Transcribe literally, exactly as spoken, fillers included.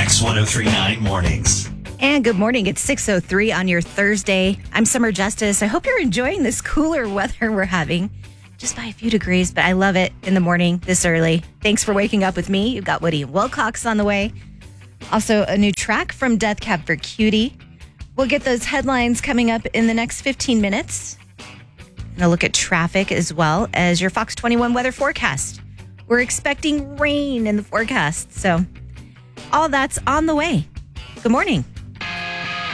X one oh three point nine Mornings. And good morning. It's six oh three on your Thursday. I'm Summer Justice. I hope you're enjoying this cooler weather we're having. Just by a few degrees, but I love it in the morning this early. Thanks for waking up with me. You've got Woody and Wilcox on the way. Also, a new track from Death Cab for Cutie. We'll get those headlines coming up in the next fifteen minutes. And a look at traffic as well as your Fox twenty-one weather forecast. We're expecting rain in the forecast, so all that's on the way. Good morning.